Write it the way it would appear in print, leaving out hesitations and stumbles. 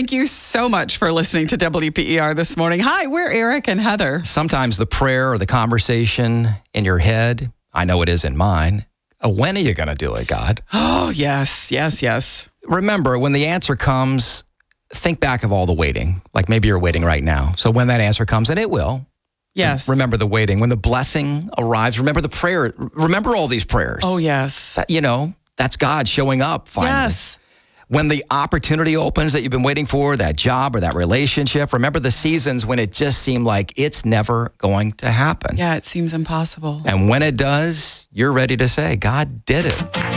thank you so much for listening to WPER this morning. Hi, we're Eric and Heather. Sometimes the prayer or the conversation in your head, I know it is in mine, when are you going to do it, God? Oh, yes. Remember, when the answer comes, think back of all the waiting. Like maybe you're waiting right now. So when that answer comes, and it will. Yes. Remember the waiting. When the blessing arrives, remember the prayer. Remember all these prayers. Oh, yes. That's God showing up finally. Yes. When the opportunity opens that you've been waiting for, that job or that relationship, remember the seasons when it just seemed like it's never going to happen. Yeah, it seems impossible. And when it does, you're ready to say, God did it.